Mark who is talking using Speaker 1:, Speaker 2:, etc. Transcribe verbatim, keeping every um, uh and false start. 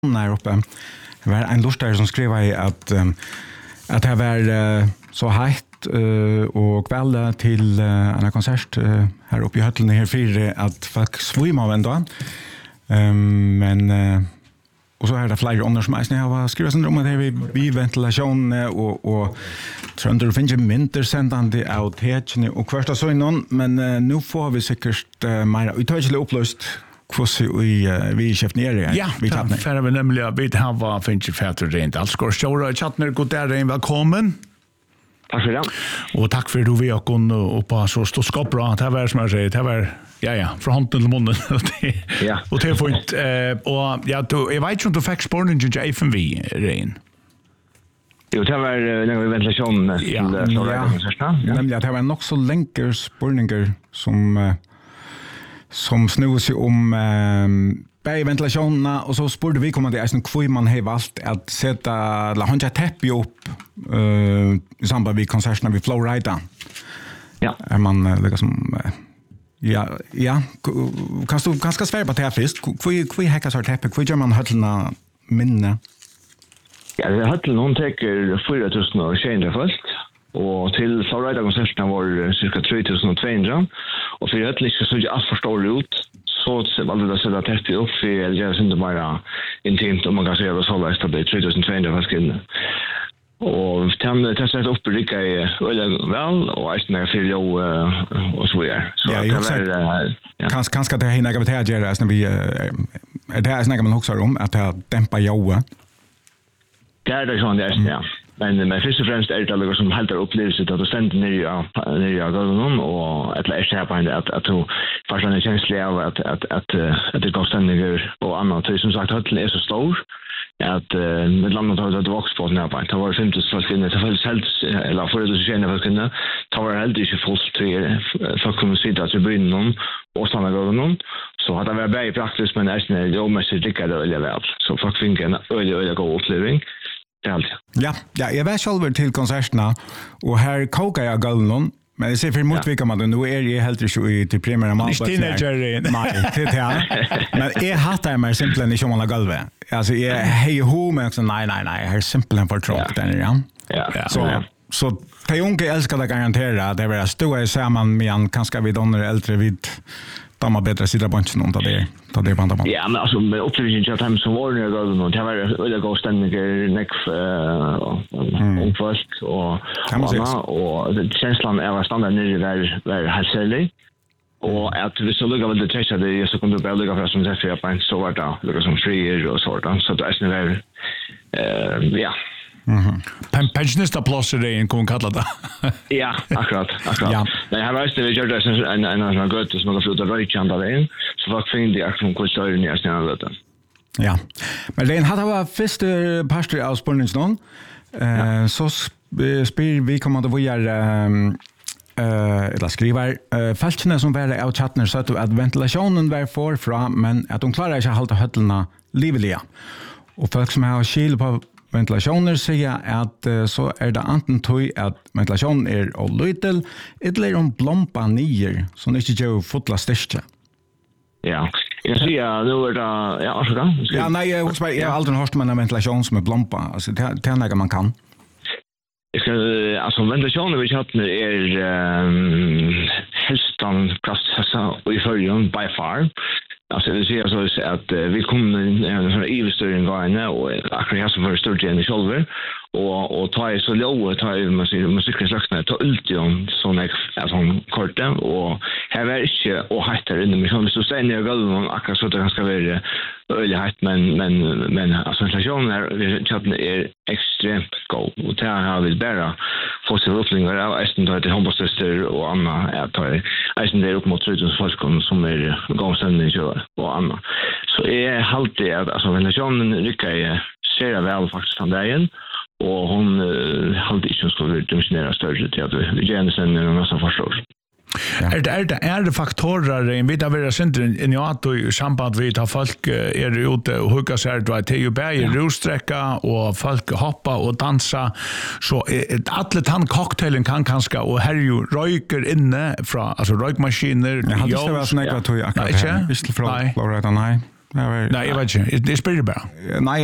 Speaker 1: här uppe. Det var en lustare som skrev att um, att det var uh, så hett uh, och kväll till uh, en konsert uh, här uppe i Hötlen här för att folk svimma av ändå. Um, men uh, och så är det flera andra som jag har skrivit om att det är vid ventilation och och Trönder och finns vintersändande av täckning och första så någon men uh, nu får vi säkert uh, mer uttryckligt upplöst kvoss vi vi chef nere.
Speaker 2: Ja, vi tar för vi nämligen vi har var finns ju färdigt rent. Allt ska stora chatten god där in välkommen.
Speaker 3: Tack för det.
Speaker 2: Och tack för att du vi har kunnat och på så stå skap bra att det var som jag säger det var ja ja från handen till munnen
Speaker 3: ja
Speaker 2: och det får inte eh och ja du jag vet inte om du fick spåren till J F V rein.
Speaker 3: Jo, det var en ventilation
Speaker 1: ja, till ja. Nämligen att det var nog så länkar spårningar som som snur sig om um, bäj ventilationerna och så spurgade vi kommer det är en kvui man har valt att sätta la hundra täppi upp uh, i samband med konserterna vid Flowrider.
Speaker 3: Ja.
Speaker 1: Är man uh, liksom uh, ja ja kan du ganska svär på det först kvui kvui hacka så täppi kvui gör man höllna minne.
Speaker 3: Ja, det höllna hon tar fyra tusen och tjugo först. Och till Flowrider-konserterna var cirka tre tusen tvåhundra och för att det ska så allt för stor ut så valde det att sätta täppi upp för att göra inte bara intimt om man kan säga det så där det tre tusen tvåhundra fast in och sen testade upp Rika i väl och jag snäger för jag och så vidare så
Speaker 1: ja, jag det ja. kanske kanske det hinner jag att göra när vi är det snäger man också om att det dämpa joa
Speaker 3: det är det sån där ja. Men men först och främst är det något som helt upplevelsen att du ständer ner ner jag går någon och att lära sig på att att du först en känsla av att att att att det går ständer och annat så som sagt höll är så stor att med landet har det också på när på det var femtio folk inne så fullt helt eller för det så känner jag kunna ta var helt inte fullt tre för kunna sitta att bli någon och stanna går någon så hade det varit praktiskt men är det ju mest lyckade eller väl så folk fick en öle öle god upplevelse.
Speaker 1: Ja, ja, jag var själv till konserterna och här kokar jag galnon. Men jag ser för motvika man nu är jag helt i till primära mat.
Speaker 2: Det är teenager.
Speaker 1: Nej, det är. Men jag hatar mig simpelthen inte om alla galve. Alltså jag hej ho men så nej nej nej, är simpelthen för tråkigt där ja.
Speaker 3: Ja.
Speaker 1: Så så de unga älskar det garantera det var stora samman med en kanske vid de äldre vid de har bättre sidor bunchen under det ta det banda.
Speaker 3: Ja, men alltså med upplevelsen att hem som var det då det var det går ständigt neck och först och och det känslan är standard nu där där helt och att vi så lugga väl det testa det så kunde det lugga för som det för på så var det lugga som tre och så där så det är snäll eh ja.
Speaker 2: Mhm. Pensionista plus det en kon kalla det.
Speaker 3: Ja, akkurat, akkurat. Ja. Men här var det vi gjorde en en en gott som några flutar right hand där så vad fin det är som kostar ner snälla vet.
Speaker 1: Ja. Men den hade var första pastor av Spårningsnån. Eh så spel vi kommer att göra eh eller skriva eh fältena som var av chatten så att ventilationen var för fram men att de klarar sig att hålla höllna livliga. Och folk som har skil på ventilationer säger att uh, så är det anten tog att ventilationen är och liten eller om blompa nier som inte gör fotla största.
Speaker 3: Ja, jag ser nu är det ja så då.
Speaker 1: Ja, nej, jag har jag har aldrig hört man en ventilation som är blompa. Alltså det det är något man kan.
Speaker 3: Jag ska alltså ventilationen vi har nu är um, helst en processa i förrjun by far. Alltså det ser så att vi kommer en sån evigstörning gående och akkurat som för stort igen i själva och och ta så låg ta man ser musikslagsna ta ultion sån alltså korta och här är inte och heter inne med som så säger jag galon akkurat så det ska vara öle hett men men men alltså inflationen är chatten är extremt god och det har vi bara fått se upplingar av Esten där till Homboster och Anna att ta Esten där upp mot tre tusen folk som är gångställning och Anna så är halt det alltså inflationen rycker ser väl faktiskt från dagen och hon uh, hade inte skulle dimensionera större till att vi gärna sen en massa förstår.
Speaker 2: Ja. Är det är det är det faktorer i vid av det centrum i att i samband vi tar folk är ute och hugga sig då till ju berg rosträcka och folk hoppa och dansa så alla tan cocktailen kan kanske och här ju röker inne från alltså rökmaskiner
Speaker 1: jag hade så var snäcka tog jag visst från Florida nej Det var,
Speaker 2: Nej, jag vet inte. Det spelar bara.
Speaker 1: Nej,